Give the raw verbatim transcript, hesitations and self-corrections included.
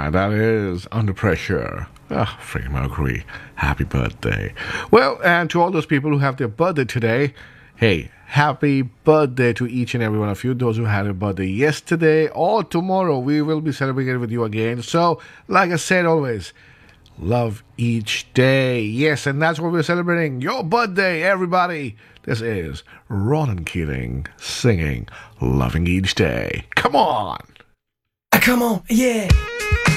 And that is Under Pressure. Ah, Freddie Mercury. Happy birthday. Well, and to all those people who have their birthday today, hey, happy birthday to each and every one of you. Those who had a birthday yesterday or tomorrow, we will be celebrating with you again. So, like I said always, love each day. Yes, and that's what we're celebrating. Your birthday, everybody. This is Ronan Keating singing Loving Each Day. Come on. Come on, yeah.